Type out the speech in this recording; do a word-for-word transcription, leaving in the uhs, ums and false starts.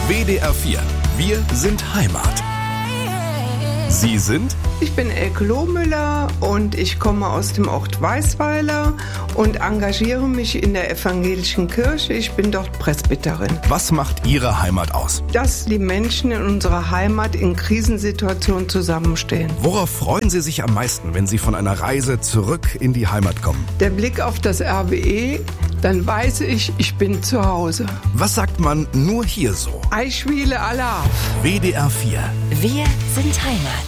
W D R vier. Wir sind Heimat. Sie sind? Ich bin Elke Lohmüller und ich komme aus dem Ort Weisweiler und engagiere mich in der evangelischen Kirche. Ich bin dort Presbyterin. Was macht Ihre Heimat aus? Dass die Menschen in unserer Heimat in Krisensituationen zusammenstehen. Worauf freuen Sie sich am meisten, wenn Sie von einer Reise zurück in die Heimat kommen? Der Blick auf das R W E, dann weiß ich, ich bin zu Hause. Was sagt man nur hier so? Eichwiele Alarv. W D R vier. Wir sind Heimat.